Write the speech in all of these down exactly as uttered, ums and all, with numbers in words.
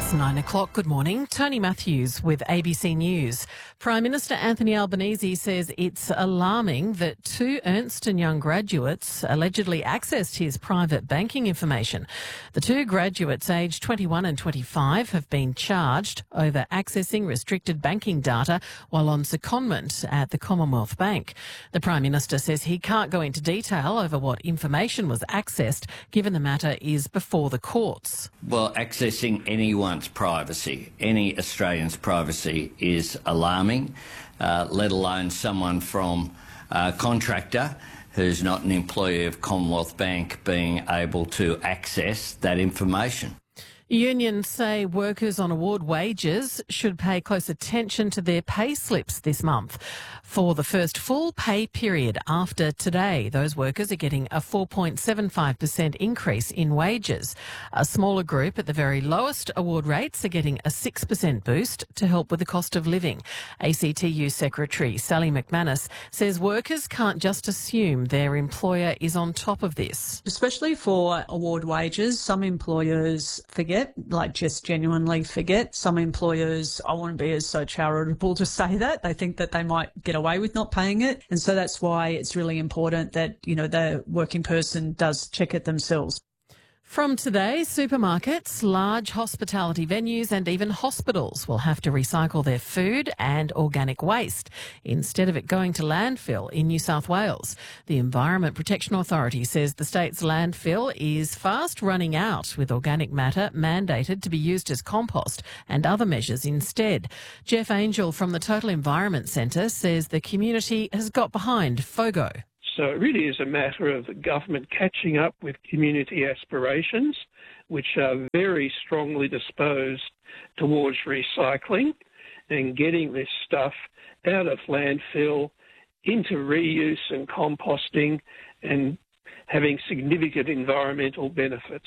It's nine o'clock. Good morning. Tony Matthews with A B C News. Prime Minister Anthony Albanese says it's alarming that two Ernst and Young graduates allegedly accessed his private banking information. The two graduates, aged twenty-one and twenty-five, have been charged over accessing restricted banking data while on secondment at the Commonwealth Bank. The Prime Minister says he can't go into detail over what information was accessed, given the matter is before the courts. Well, accessing anyone's privacy, any Australian's privacy, is alarming, uh, let alone someone from a contractor who's not an employee of Commonwealth Bank being able to access that information. Unions say workers on award wages should pay close attention to their pay slips this month. For the first full pay period after today, those workers are getting a four point seven five percent increase in wages. A smaller group at the very lowest award rates are getting a six percent boost to help with the cost of living. A C T U Secretary Sally McManus says workers can't just assume their employer is on top of this. Especially for award wages, some employers forget, like just genuinely forget. Some employers, I wouldn't be as so charitable to say that. They think that they might get away with not paying it. And so that's why it's really important that, you know, the working person does check it themselves. From today, supermarkets, large hospitality venues and even hospitals will have to recycle their food and organic waste instead of it going to landfill in New South Wales. The Environment Protection Authority says the state's landfill is fast running out, with organic matter mandated to be used as compost and other measures instead. Jeff Angel from the Total Environment Centre says the community has got behind FOGO. So it really is a matter of the government catching up with community aspirations, which are very strongly disposed towards recycling and getting this stuff out of landfill into reuse and composting and having significant environmental benefits.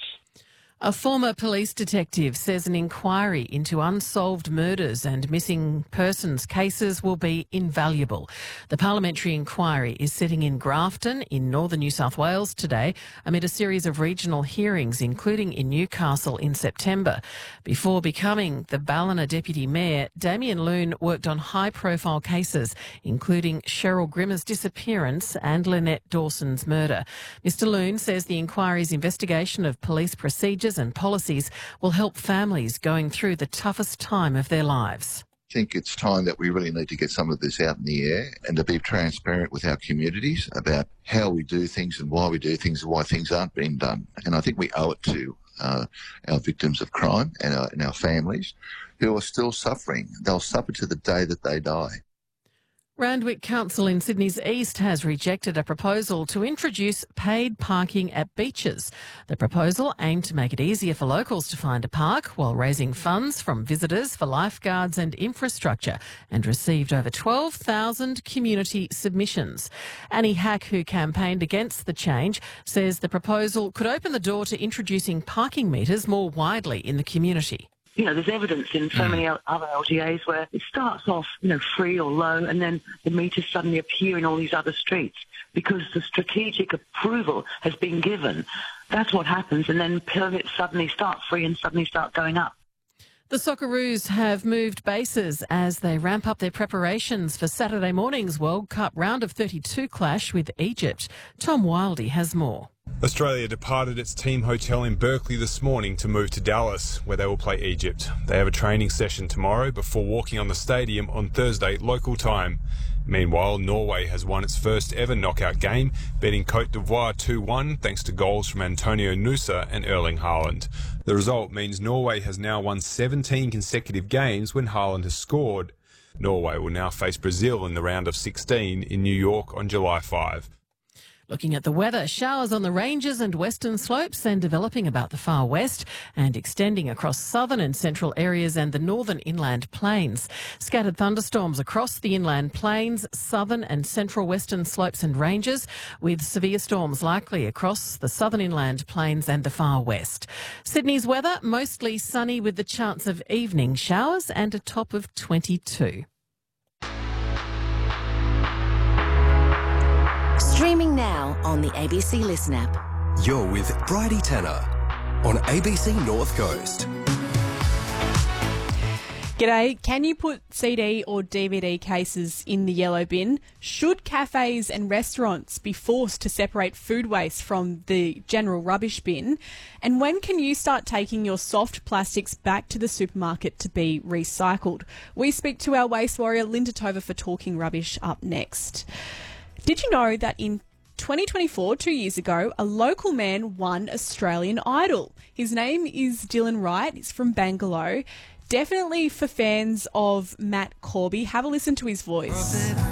A former police detective says an inquiry into unsolved murders and missing persons cases will be invaluable. The parliamentary inquiry is sitting in Grafton in northern New South Wales today amid a series of regional hearings, including in Newcastle in September. Before becoming the Ballina Deputy Mayor, Damien Loon worked on high-profile cases, including Cheryl Grimmer's disappearance and Lynette Dawson's murder. Mister Loon says the inquiry's investigation of police procedures and policies will help families going through the toughest time of their lives. I think it's time that we really need to get some of this out in the air and to be transparent with our communities about how we do things and why we do things and why things aren't being done. And I think we owe it to uh, our victims of crime and our, and our families who are still suffering. They'll suffer to the day that they die. Randwick Council in Sydney's East has rejected a proposal to introduce paid parking at beaches. The proposal aimed to make it easier for locals to find a park while raising funds from visitors for lifeguards and infrastructure, and received over twelve thousand community submissions. Annie Hack, who campaigned against the change, says the proposal could open the door to introducing parking meters more widely in the community. You know, there's evidence in so many other L G As where it starts off, you know, free or low, and then the meters suddenly appear in all these other streets because the strategic approval has been given. That's what happens, and then permits suddenly start free and suddenly start going up. The Socceroos have moved bases as they ramp up their preparations for Saturday morning's World Cup round of thirty-two clash with Egypt. Tom Wildey has more. Australia departed its team hotel in Berkeley this morning to move to Dallas, where they will play Egypt. They have a training session tomorrow before walking on the stadium on Thursday local time. Meanwhile, Norway has won its first ever knockout game, beating Cote d'Ivoire two one thanks to goals from Antonio Nusa and Erling Haaland. The result means Norway has now won seventeen consecutive games when Haaland has scored. Norway will now face Brazil in the round of sixteen in New York on July fifth. Looking at the weather, showers on the ranges and western slopes and developing about the far west and extending across southern and central areas and the northern inland plains. Scattered thunderstorms across the inland plains, southern and central western slopes and ranges, with severe storms likely across the southern inland plains and the far west. Sydney's weather, mostly sunny with the chance of evening showers and a top of twenty-two. Streaming now on the A B C Listen app. You're with Bridie Tanner on A B C North Coast. G'day. Can you put C D or D V D cases in the yellow bin? Should cafes and restaurants be forced to separate food waste from the general rubbish bin? And when can you start taking your soft plastics back to the supermarket to be recycled? We speak to our waste warrior Linda Tova for Talking Rubbish up next. Did you know that in twenty twenty-four, two years ago, a local man won Australian Idol? His name is Dylan Wright. He's from Bangalore. Definitely for fans of Matt Corby. Have a listen to his voice.